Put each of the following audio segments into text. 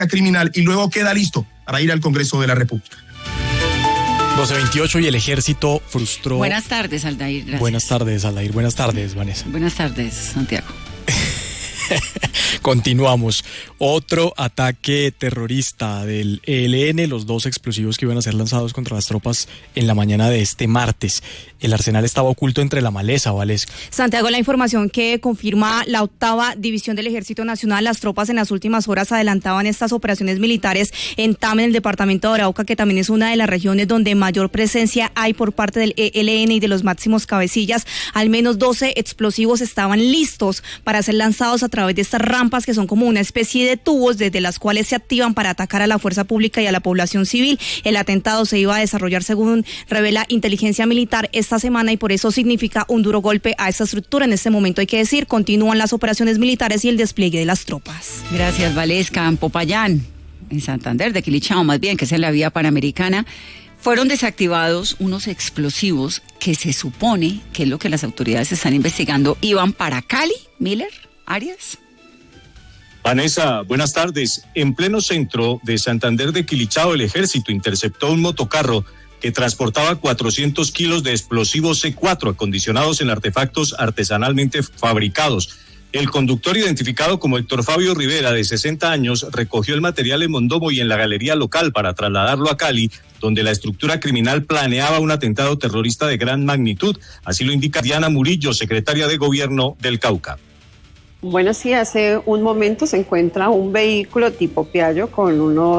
criminal y luego queda listo para ir al Congreso de la República. 12:28 y el ejército frustró. Buenas tardes, Aldair. Gracias. Buenas tardes, Aldair. Buenas tardes, Vanessa. Buenas tardes, Santiago. Continuamos. Otro ataque terrorista del ELN, los 2 explosivos que iban a ser lanzados contra las tropas en la mañana de este martes. El arsenal estaba oculto entre la maleza, Valesca. Santiago, la información que confirma la 8ª División del Ejército Nacional, las tropas en las últimas horas adelantaban estas operaciones militares en Tame, en el departamento de Arauca, que también es una de las regiones donde mayor presencia hay por parte del ELN y de los máximos cabecillas. Al menos 12 explosivos estaban listos para ser lanzados a través de estas rampas que son como una especie de tubos desde las cuales se activan para atacar a la fuerza pública y a la población civil. El atentado se iba a desarrollar, según revela inteligencia militar, esta semana, y por eso significa un duro golpe a esta estructura. En este momento, hay que decir, continúan las operaciones militares y el despliegue de las tropas. Gracias, Valesca. En Popayán, en Santander de Quilichao, más bien, que es en la vía panamericana, fueron desactivados unos explosivos que se supone, que es lo que las autoridades están investigando, iban para Cali. Miller, Arias. Vanessa, buenas tardes. En pleno centro de Santander de Quilichao, el ejército interceptó un motocarro que transportaba 400 kilos de explosivos C4 acondicionados en artefactos artesanalmente fabricados. El conductor, identificado como Héctor Fabio Rivera, de 60 años, recogió el material en Mondomo y en la galería local para trasladarlo a Cali, donde la estructura criminal planeaba un atentado terrorista de gran magnitud. Así lo indica Diana Murillo, secretaria de Gobierno del Cauca. Bueno, sí, hace un momento se encuentra un vehículo tipo Piaggio con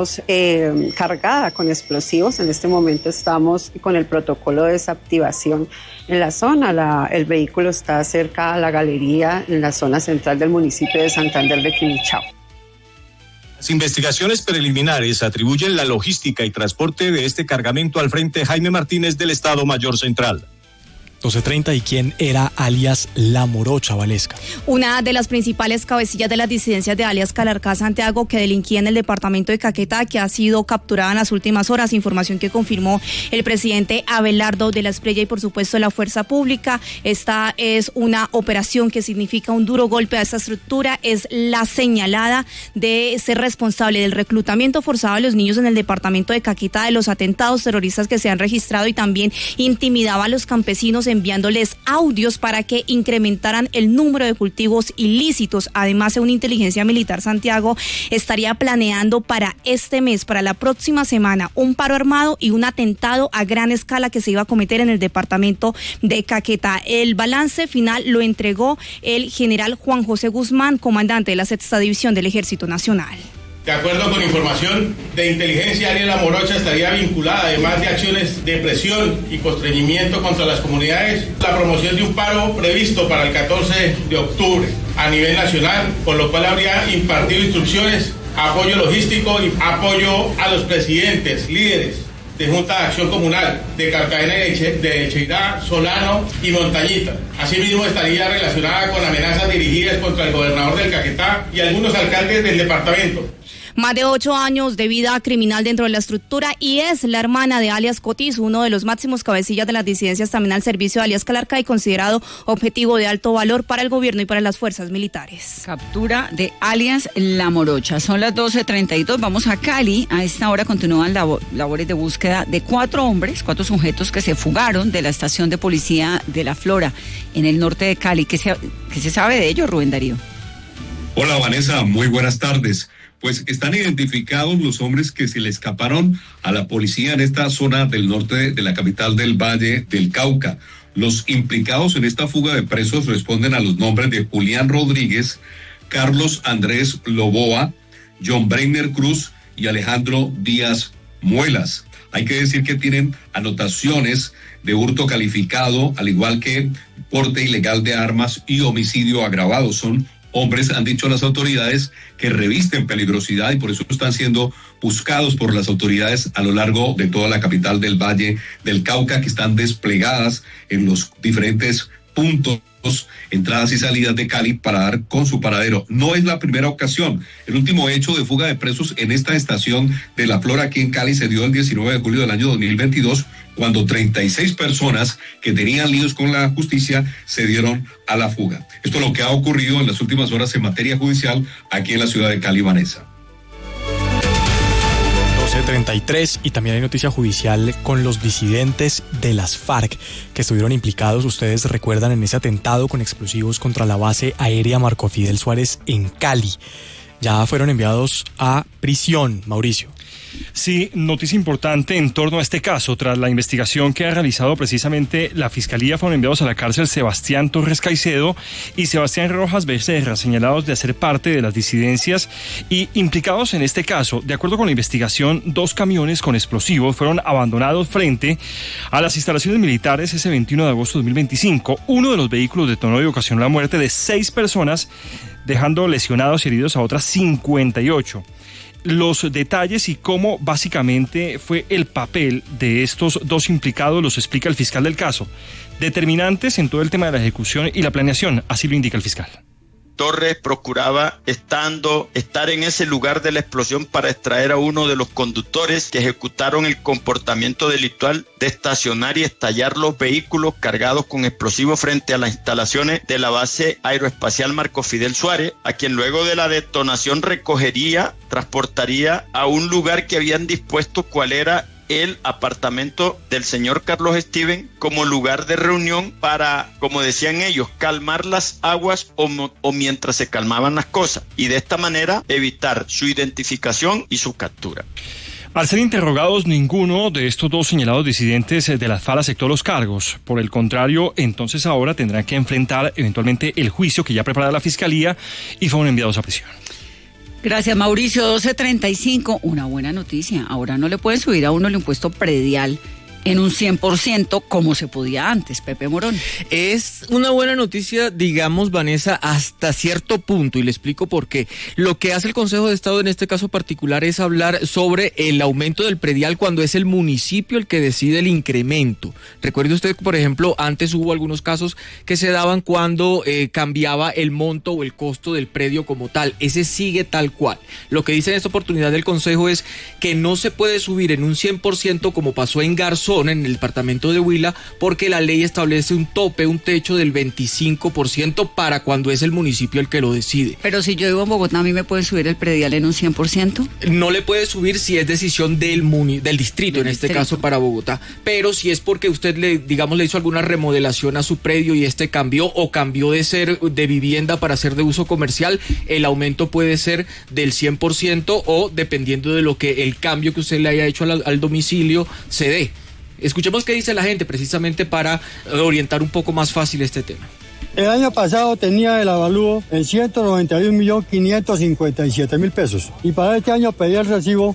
cargada con explosivos. En este momento estamos con el protocolo de desactivación en la zona. El vehículo está cerca a la galería en la zona central del municipio de Santander de Quilichao. Las investigaciones preliminares atribuyen la logística y transporte de este cargamento al frente Jaime Martínez del Estado Mayor Central. 12:30, ¿y quién era alias La Morocha, Valesca? Una de las principales cabecillas de las disidencias de alias Calarcá, Santiago, que delinquía en el departamento de Caquetá, que ha sido capturada en las últimas horas. Información que confirmó el presidente Abelardo de la Espriella y, por supuesto, la Fuerza Pública. Esta es una operación que significa un duro golpe a esta estructura. Es la señalada de ser responsable del reclutamiento forzado de los niños en el departamento de Caquetá, de los atentados terroristas que se han registrado, y también intimidaba a los campesinos enviándoles audios para que incrementaran el número de cultivos ilícitos. Además, según inteligencia militar, Santiago estaría planeando para este mes, para la próxima semana, un paro armado y un atentado a gran escala que se iba a cometer en el departamento de Caquetá. El balance final lo entregó el general Juan José Guzmán, comandante de la 6ª División del Ejército Nacional. De acuerdo con información de inteligencia, alias La Morocha estaría vinculada, además de acciones de presión y constreñimiento contra las comunidades, la promoción de un paro previsto para el 14 de octubre a nivel nacional, con lo cual habría impartido instrucciones, apoyo logístico y apoyo a los presidentes, líderes de Junta de Acción Comunal de Cartagena, de Cheirá, Solano y Montañita. Asimismo, estaría relacionada con amenazas dirigidas contra el gobernador del Caquetá y algunos alcaldes del departamento. Más de 8 años de vida criminal dentro de la estructura, y es la hermana de alias Cotis, uno de los máximos cabecillas de las disidencias también al servicio de alias Calarcá, y considerado objetivo de alto valor para el gobierno y para las fuerzas militares. Captura de alias La Morocha. Son las 12:32. Vamos a Cali. A esta hora continúan labores de búsqueda de 4 sujetos que se fugaron de la estación de policía de La Flora, en el norte de Cali. ¿Qué se sabe de ello, Rubén Darío? Hola, Vanessa, muy buenas tardes. Pues están identificados los hombres que se le escaparon a la policía en esta zona del norte de la capital del Valle del Cauca. Los implicados en esta fuga de presos responden a los nombres de Julián Rodríguez, Carlos Andrés Loboa, John Breiner Cruz y Alejandro Díaz Muelas. Hay que decir que tienen anotaciones de hurto calificado, al igual que porte ilegal de armas y homicidio agravado. Son hombres, han dicho las autoridades, que revisten peligrosidad y por eso están siendo buscados por las autoridades a lo largo de toda la capital del Valle del Cauca, que están desplegadas en los diferentes puntos, entradas y salidas de Cali para dar con su paradero. No es la primera ocasión. El último hecho de fuga de presos en esta estación de La Flora aquí en Cali se dio el 19 de julio del año 2022, cuando 36 personas que tenían líos con la justicia se dieron a la fuga. Esto es lo que ha ocurrido en las últimas horas en materia judicial aquí en la ciudad de Cali, Vanessa. 12:33 y también hay noticia judicial con los disidentes de las FARC que estuvieron implicados, ustedes recuerdan, en ese atentado con explosivos contra la base aérea Marco Fidel Suárez en Cali. Ya fueron enviados a prisión, Mauricio. Sí, noticia importante en torno a este caso. Tras la investigación que ha realizado precisamente la Fiscalía, fueron enviados a la cárcel Sebastián Torres Caicedo y Sebastián Rojas Becerra, señalados de hacer parte de las disidencias y implicados en este caso. De acuerdo con la investigación, 2 camiones con explosivos fueron abandonados frente a las instalaciones militares ese 21 de agosto de 2025. Uno de los vehículos detonó y ocasionó la muerte de 6 personas, dejando lesionados y heridos a otras 58. Los detalles y cómo básicamente fue el papel de estos 2 implicados los explica el fiscal del caso. Determinantes en todo el tema de la ejecución y la planeación, así lo indica el fiscal. Torres procuraba estar en ese lugar de la explosión para extraer a uno de los conductores que ejecutaron el comportamiento delictual de estacionar y estallar los vehículos cargados con explosivos frente a las instalaciones de la base aeroespacial Marco Fidel Suárez, a quien luego de la detonación transportaría a un lugar que habían dispuesto, cuál era el apartamento del señor Carlos Steven, como lugar de reunión para, como decían ellos, calmar las aguas o mientras se calmaban las cosas, y de esta manera evitar su identificación y su captura. Al ser interrogados, ninguno de estos 2 señalados disidentes de las FARC aceptó los cargos. Por el contrario, entonces ahora tendrán que enfrentar eventualmente el juicio que ya prepara la Fiscalía y fueron enviados a prisión. Gracias, Mauricio. 12:35. Una buena noticia. Ahora no le pueden subir a uno el impuesto predial en un 100% como se podía antes, Pepe Morón. Es una buena noticia, digamos, Vanessa, hasta cierto punto, y le explico por qué. Lo que hace el Consejo de Estado en este caso particular es hablar sobre el aumento del predial cuando es el municipio el que decide el incremento. Recuerde usted, por ejemplo, antes hubo algunos casos que se daban cuando cambiaba el monto o el costo del predio como tal. Ese sigue tal cual. Lo que dice en esta oportunidad el Consejo es que no se puede subir en un 100% como pasó en Garzón, en el departamento de Huila, porque la ley establece un tope, un techo del 25% para cuando es el municipio el que lo decide. Pero si yo vivo en Bogotá, ¿a mí me pueden subir el predial en un 100%? No le puede subir si es decisión del distrito, en este caso para Bogotá, pero si es porque usted le hizo alguna remodelación a su predio y cambió o cambió de ser de vivienda para ser de uso comercial, el aumento puede ser del 100% o dependiendo de lo que el cambio que usted le haya hecho al domicilio se dé. Escuchemos qué dice la gente precisamente para orientar un poco más fácil este tema. El año pasado tenía el avalúo en 191.557.000 pesos y para este año pedí el recibo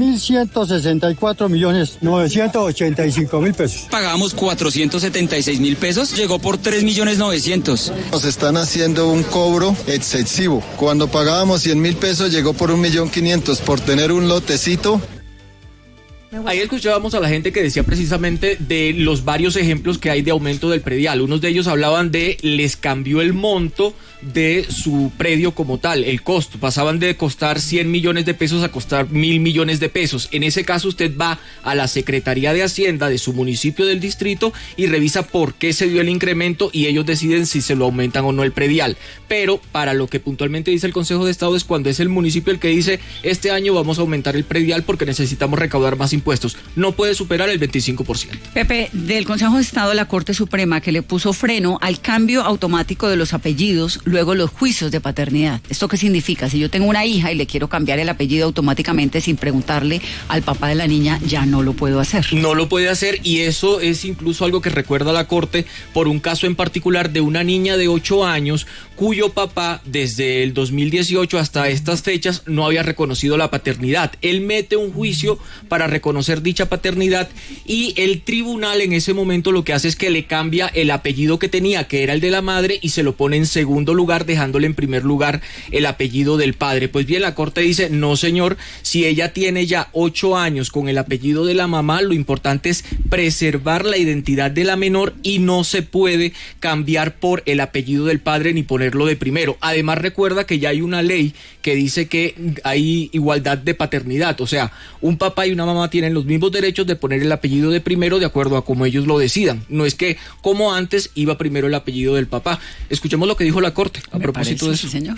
2.164.985.000 pesos. Pagamos 476.000 pesos, llegó por 3.900.000. Nos están haciendo un cobro excesivo. Cuando pagábamos 100.000 pesos llegó por 1.500.000 por tener un lotecito. Ahí escuchábamos a la gente que decía precisamente de los varios ejemplos que hay de aumento del predial. Unos de ellos hablaban de les cambió el monto de su predio como tal, el costo. Pasaban de costar 100 millones de pesos a costar 1.000 millones de pesos. En ese caso usted va a la Secretaría de Hacienda de su municipio, del distrito, y revisa por qué se dio el incremento y ellos deciden si se lo aumentan o no el predial. Pero para lo que puntualmente dice el Consejo de Estado es cuando es el municipio el que dice este año vamos a aumentar el predial porque necesitamos recaudar más impuestos. No puede superar el 25%. Pepe, del Consejo de Estado, la Corte Suprema que le puso freno al cambio automático de los apellidos, luego los juicios de paternidad. ¿Esto qué significa? Si yo tengo una hija y le quiero cambiar el apellido automáticamente sin preguntarle al papá de la niña, ya no lo puedo hacer. No lo puede hacer, y eso es incluso algo que recuerda la Corte por un caso en particular de una niña de 8 años cuyo papá desde el 2018 hasta estas fechas no había reconocido la paternidad. Él mete un juicio para reconocer dicha paternidad y el tribunal en ese momento lo que hace es que le cambia el apellido que tenía, que era el de la madre, y se lo pone en segundo lugar, dejándole en primer lugar el apellido del padre. Pues bien, la Corte dice, no señor, si ella tiene ya 8 años con el apellido de la mamá, lo importante es preservar la identidad de la menor y no se puede cambiar por el apellido del padre ni ponerlo de primero. Además, recuerda que ya hay una ley que dice que hay igualdad de paternidad, o sea, un papá y una mamá tienen los mismos derechos de poner el apellido de primero de acuerdo a como ellos lo decidan. No es que como antes iba primero el apellido del papá. Escuchemos lo que dijo la Corte a propósito de eso. Sí, señor.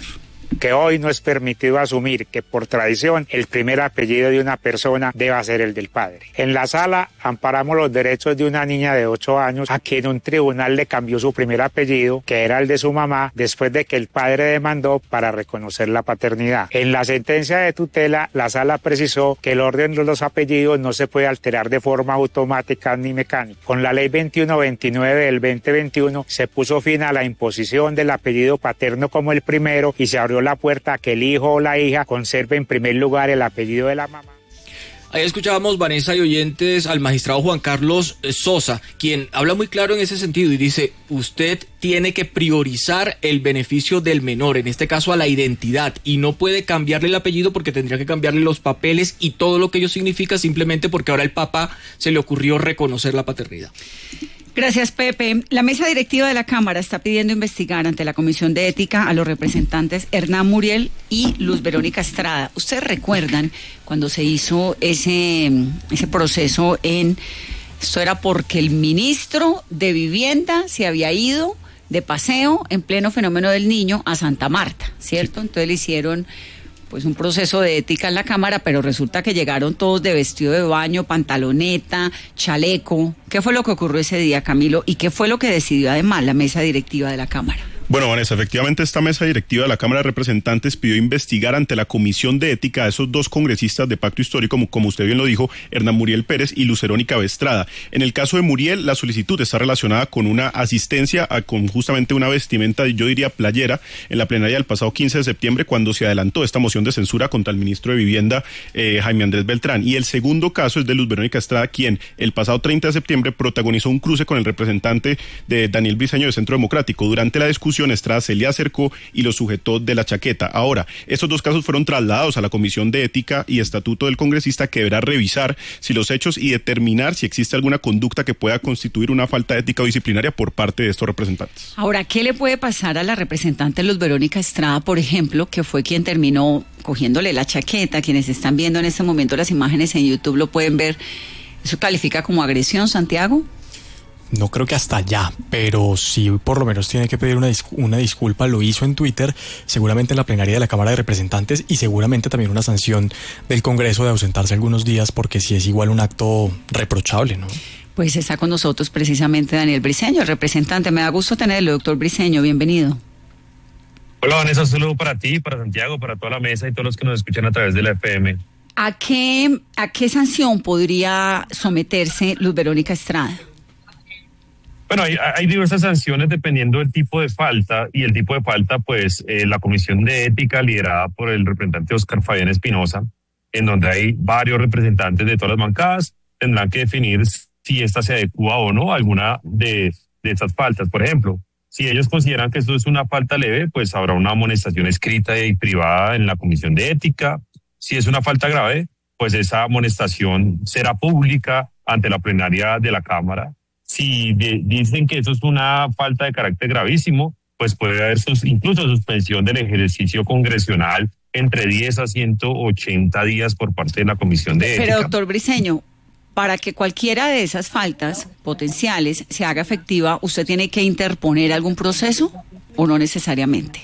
que hoy no es permitido asumir que por tradición el primer apellido de una persona deba ser el del padre. En la sala amparamos los derechos de una niña de 8 años a quien un tribunal le cambió su primer apellido, que era el de su mamá, después de que el padre demandó para reconocer la paternidad. En la sentencia de tutela, la sala precisó que el orden de los apellidos no se puede alterar de forma automática ni mecánica. Con la ley 2129 del 2021 se puso fin a la imposición del apellido paterno como el primero y se abrió la puerta a que el hijo o la hija conserve en primer lugar el apellido de la mamá. Ahí escuchábamos, Vanessa y oyentes, al magistrado Juan Carlos Sosa, quien habla muy claro en ese sentido y dice, usted tiene que priorizar el beneficio del menor, en este caso a la identidad, y no puede cambiarle el apellido porque tendría que cambiarle los papeles y todo lo que ello significa simplemente porque ahora el papá se le ocurrió reconocer la paternidad. Gracias, Pepe. La mesa directiva de la Cámara está pidiendo investigar ante la Comisión de Ética a los representantes Hernán Muriel y Luz Verónica Estrada. ¿Ustedes recuerdan cuando se hizo ese proceso esto era porque el ministro de Vivienda se había ido de paseo en pleno fenómeno del Niño a Santa Marta, ¿cierto? Sí. Entonces le hicieron pues un proceso de ética en la Cámara, pero resulta que llegaron todos de vestido de baño, pantaloneta, chaleco. ¿Qué fue lo que ocurrió ese día, Camilo? ¿Y qué fue lo que decidió además la mesa directiva de la Cámara? Bueno, Vanessa, efectivamente esta mesa directiva de la Cámara de Representantes pidió investigar ante la Comisión de Ética a esos dos congresistas de Pacto Histórico, como usted bien lo dijo, Hernán Muriel Pérez y Luz Verónica Estrada. En el caso de Muriel, la solicitud está relacionada con una asistencia con justamente una vestimenta, yo diría playera, en la plenaria del pasado 15 de septiembre, cuando se adelantó esta moción de censura contra el ministro de Vivienda, Jaime Andrés Beltrán. Y el segundo caso es de Luz Verónica Estrada, quien el pasado 30 de septiembre protagonizó un cruce con el representante de Daniel Briceño de Centro Democrático. Durante la discusión, Estrada se le acercó y lo sujetó de la chaqueta. Ahora, estos dos casos fueron trasladados a la Comisión de Ética y Estatuto del Congresista, que deberá revisar si los hechos y determinar si existe alguna conducta que pueda constituir una falta de ética o disciplinaria por parte de estos representantes. Ahora, ¿qué le puede pasar a la representante Luz Verónica Estrada, por ejemplo, que fue quien terminó cogiéndole la chaqueta? Quienes están viendo en este momento las imágenes en YouTube lo pueden ver. ¿Eso califica como agresión, Santiago? No creo que hasta allá, pero sí por lo menos tiene que pedir una disculpa. Lo hizo en Twitter, seguramente en la plenaria de la Cámara de Representantes, y seguramente también una sanción del Congreso de ausentarse algunos días, porque sí es igual un acto reprochable, ¿no? Pues está con nosotros precisamente Daniel Briceño, el representante. Me da gusto tenerlo, doctor Briceño, bienvenido. Hola, Vanessa, un saludo para ti, para Santiago, para toda la mesa y todos los que nos escuchan a través de la FM. ¿A qué sanción podría someterse Luz Verónica Estrada? Bueno, hay diversas sanciones dependiendo del tipo de falta, y el tipo de falta, pues, la Comisión de Ética, liderada por el representante Oscar Fabián Espinosa, en donde hay varios representantes de todas las bancadas, tendrán que definir si esta se adecua o no a alguna de estas faltas. Por ejemplo, si ellos consideran que esto es una falta leve, pues habrá una amonestación escrita y privada en la Comisión de Ética. Si es una falta grave, pues esa amonestación será pública ante la plenaria de la Cámara. Si dicen que eso es una falta de carácter gravísimo, pues puede haber incluso suspensión del ejercicio congresional entre 10 a 180 días por parte de la Comisión de Ética. Pero, doctor Briceño, para que cualquiera de esas faltas potenciales se haga efectiva, ¿usted tiene que interponer algún proceso o no necesariamente?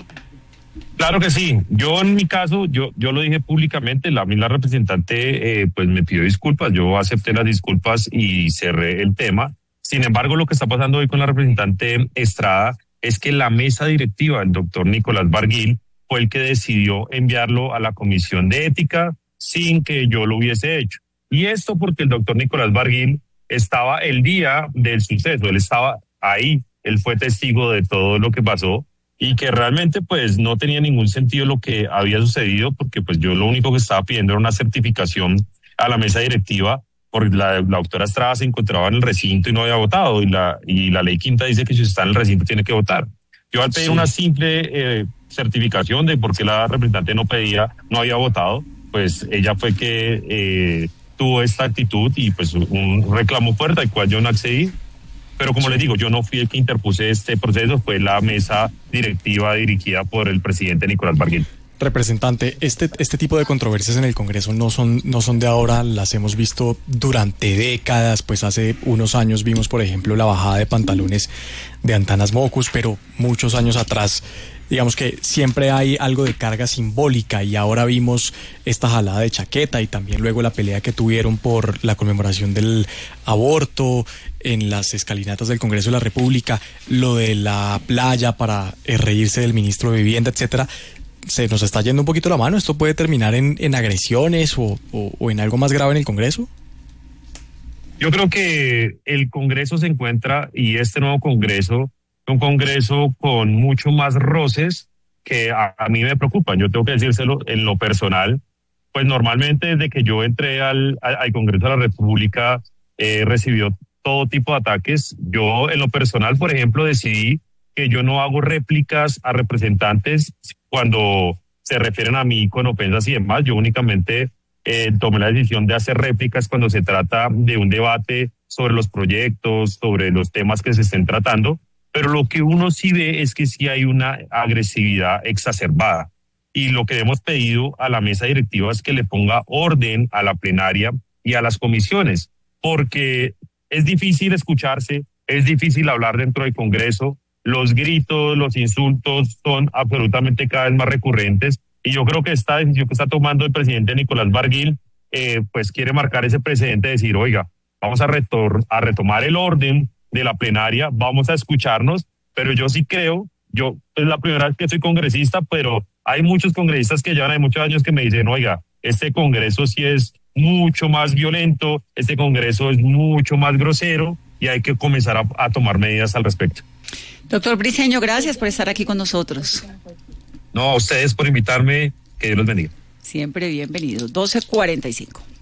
Claro que sí. Yo en mi caso, yo lo dije públicamente, la representante pues me pidió disculpas, yo acepté las disculpas y cerré el tema. Sin embargo, lo que está pasando hoy con la representante Estrada es que la mesa directiva, el doctor Nicolás Barguil, fue el que decidió enviarlo a la Comisión de Ética sin que yo lo hubiese hecho. Y esto porque el doctor Nicolás Barguil estaba el día del suceso, él estaba ahí, él fue testigo de todo lo que pasó y que realmente pues no tenía ningún sentido lo que había sucedido, porque pues yo lo único que estaba pidiendo era una certificación a la mesa directiva, porque la doctora Estrada se encontraba en el recinto y no había votado, y la ley quinta dice que si está en el recinto tiene que votar. Yo al pedir una simple certificación de por qué la representante no había votado, pues ella fue que tuvo esta actitud y pues un reclamo fuerte al cual yo no accedí. Pero como les digo, yo no fui el que interpuse este proceso, fue la mesa directiva dirigida por el presidente Nicolás Barguil. Representante, este tipo de controversias en el Congreso no son de ahora, las hemos visto durante décadas. Pues hace unos años vimos, por ejemplo, la bajada de pantalones de Antanas Mockus, pero muchos años atrás digamos que siempre hay algo de carga simbólica, y ahora vimos esta jalada de chaqueta y también luego la pelea que tuvieron por la conmemoración del aborto en las escalinatas del Congreso de la República, lo de la playa para reírse del ministro de Vivienda, etcétera. Se nos está yendo un poquito la mano. ¿Esto puede terminar en agresiones o en algo más grave en el Congreso? Yo creo que el Congreso se encuentra, y este nuevo Congreso, un Congreso con mucho más roces que a mí me preocupan. Yo tengo que decírselo en lo personal. Pues normalmente desde que yo entré al Congreso de la República recibió todo tipo de ataques. Yo en lo personal, por ejemplo, decidí que yo no hago réplicas a representantes cuando se refieren a mí con ofensas y demás. Yo únicamente tomé la decisión de hacer réplicas cuando se trata de un debate sobre los proyectos, sobre los temas que se estén tratando. Pero lo que uno sí ve es que sí hay una agresividad exacerbada. Y lo que hemos pedido a la mesa directiva es que le ponga orden a la plenaria y a las comisiones, porque es difícil escucharse, es difícil hablar dentro del Congreso. Los gritos, los insultos son absolutamente cada vez más recurrentes, y yo creo que esta decisión que está tomando el presidente Nicolás Barguil pues quiere marcar ese precedente de decir, oiga, vamos a retomar el orden de la plenaria, vamos a escucharnos. Pero yo sí creo, yo es la primera vez que soy congresista, pero hay muchos congresistas que llevan muchos años que me dicen, oiga, este Congreso sí es mucho más violento, este Congreso es mucho más grosero, y hay que comenzar a tomar medidas al respecto. Doctor Briceño, gracias por estar aquí con nosotros. No, a ustedes por invitarme, que Dios los bendiga. Siempre bienvenido. 12:45.